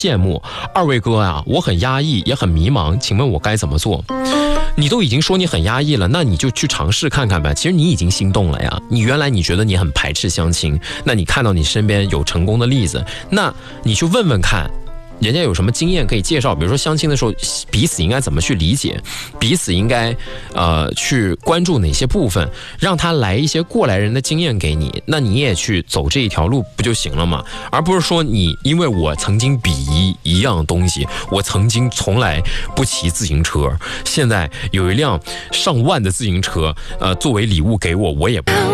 羡慕。二位哥啊，我很压抑，也很迷茫，请问我该怎么做？你都已经说你很压抑了，那你就去尝试看看呗。其实你已经心动了呀。你原来你觉得你很排斥相亲，那你看到你身边有成功的例子，那你去问问看。人家有什么经验可以介绍？比如说相亲的时候，彼此应该怎么去理解，彼此应该去关注哪些部分，让他来一些过来人的经验给你，那你也去走这一条路不就行了吗？而不是说你因为我曾经鄙夷一样东西，我曾经从来不骑自行车，现在有一辆上万的自行车，作为礼物给我，我也不